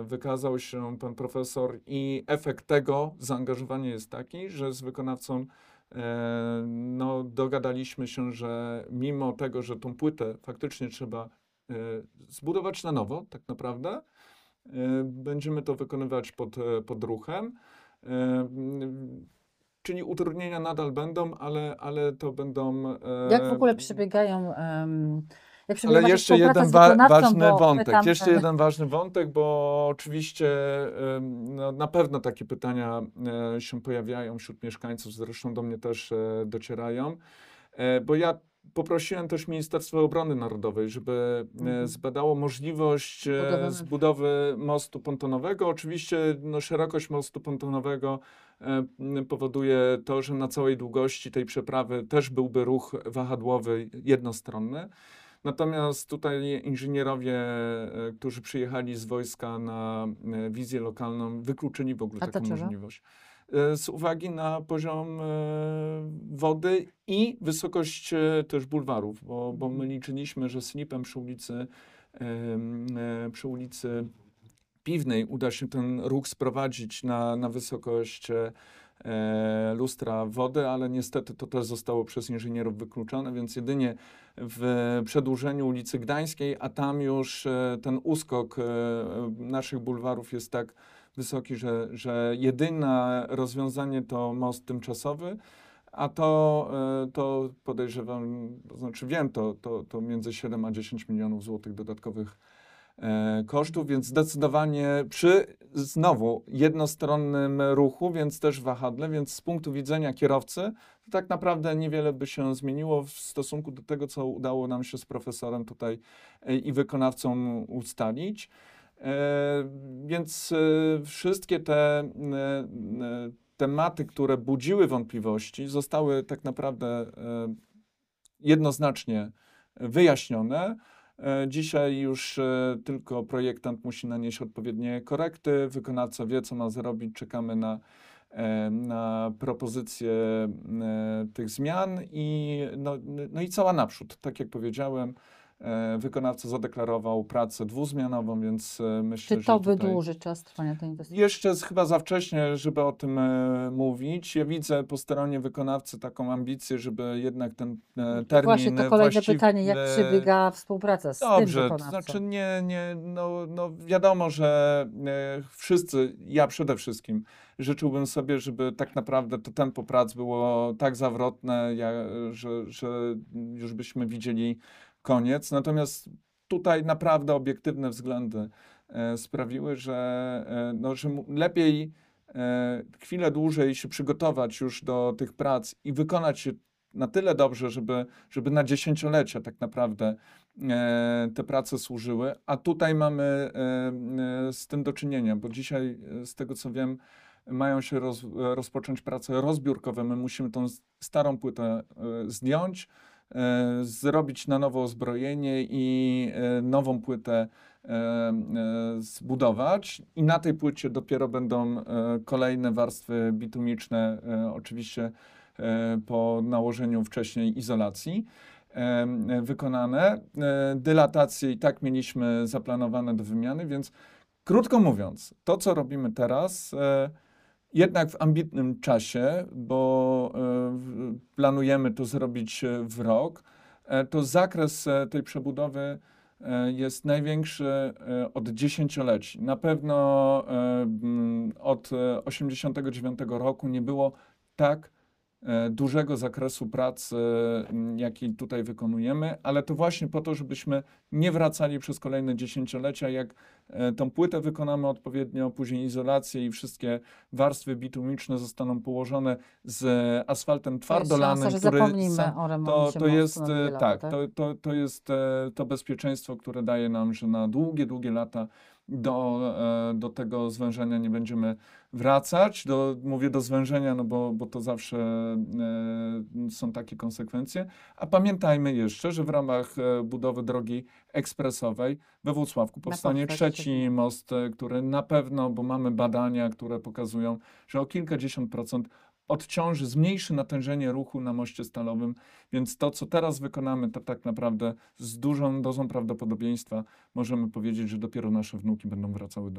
wykazał się pan profesor i efekt tego zaangażowania jest taki, że z wykonawcą no, dogadaliśmy się, że mimo tego, że tą płytę faktycznie trzeba zbudować na nowo, tak naprawdę, będziemy to wykonywać pod ruchem. Czyli utrudnienia nadal będą, ale to będą... Jak w ogóle przebiegają, jak przebiega Ale wasza jeszcze współpraca jeden z wykonawcą, ważny bo wątek. pytam, Jeszcze jeden ważny wątek, bo oczywiście no, na pewno takie pytania się pojawiają wśród mieszkańców, zresztą do mnie też docierają, bo ja poprosiłem też Ministerstwo Obrony Narodowej, żeby zbadało możliwość zbudowy mostu pontonowego. Oczywiście no, szerokość mostu pontonowego powoduje to, że na całej długości tej przeprawy też byłby ruch wahadłowy jednostronny. Natomiast tutaj inżynierowie, którzy przyjechali z wojska na wizję lokalną, wykluczyli w ogóle taką możliwość. Z uwagi na poziom wody i wysokość też bulwarów, bo my liczyliśmy, że slipem przy ulicy Piwnej uda się ten ruch sprowadzić na wysokość lustra wody, ale niestety to też zostało przez inżynierów wykluczone, więc jedynie w przedłużeniu ulicy Gdańskiej, a tam już ten uskok naszych bulwarów jest tak wysoki, że jedyne rozwiązanie to most tymczasowy, a to podejrzewam, to znaczy wiem, to między 7 a 10 milionów złotych dodatkowych kosztów, więc zdecydowanie przy znowu jednostronnym ruchu, więc też wahadle, więc z punktu widzenia kierowcy to tak naprawdę niewiele by się zmieniło w stosunku do tego, co udało nam się z profesorem tutaj i wykonawcą ustalić. Więc wszystkie te tematy, które budziły wątpliwości, zostały tak naprawdę jednoznacznie wyjaśnione. Dzisiaj już tylko projektant musi nanieść odpowiednie korekty, wykonawca wie, co ma zrobić, czekamy na propozycję tych zmian i, no i cała naprzód. Tak jak powiedziałem, wykonawca zadeklarował pracę dwuzmianową, więc myślę, że to tutaj wydłuży czas trwania tej inwestycji? Jeszcze chyba za wcześnie, żeby o tym mówić. Ja widzę po stronie wykonawcy taką ambicję, żeby jednak ten termin Właśnie to kolejne pytanie, jak przebiega współpraca z tym wykonawcą? To znaczy no wiadomo, że wszyscy, ja przede wszystkim życzyłbym sobie, żeby tak naprawdę to tempo prac było tak zawrotne, że już byśmy widzieli koniec. Natomiast tutaj naprawdę obiektywne względy sprawiły, że lepiej chwilę dłużej się przygotować już do tych prac i wykonać je na tyle dobrze, żeby na dziesięciolecia tak naprawdę te prace służyły. A tutaj mamy z tym do czynienia, bo dzisiaj z tego co wiem, mają się rozpocząć prace rozbiórkowe. My musimy tą starą płytę zdjąć, zrobić na nowo uzbrojenie i nową płytę zbudować i na tej płycie dopiero będą kolejne warstwy bitumiczne, oczywiście po nałożeniu wcześniej izolacji wykonane. Dylatacje i tak mieliśmy zaplanowane do wymiany, więc krótko mówiąc, to co robimy teraz jednak w ambitnym czasie, bo planujemy to zrobić w rok, to zakres tej przebudowy jest największy od dziesięcioleci. Na pewno od 1989 roku nie było tak dużego zakresu prac, jaki tutaj wykonujemy, ale to właśnie po to, żebyśmy nie wracali przez kolejne dziesięciolecia. Jak tą płytę wykonamy odpowiednio, później izolację i wszystkie warstwy bitumiczne zostaną położone z asfaltem twardolanym, szansa, że zapomnimy o remoncie to jest tak, to jest to bezpieczeństwo, które daje nam, że na długie lata do tego zwężenia nie będziemy wracać. Mówię do zwężenia, no bo to zawsze są takie konsekwencje. A pamiętajmy jeszcze, że w ramach budowy drogi ekspresowej we Włocławku powstanie trzeci most, który na pewno, bo mamy badania, które pokazują, że o kilkadziesiąt procent odciąży, zmniejszy natężenie ruchu na moście stalowym, więc to, co teraz wykonamy, to tak naprawdę z dużą dozą prawdopodobieństwa możemy powiedzieć, że dopiero nasze wnuki będą wracały do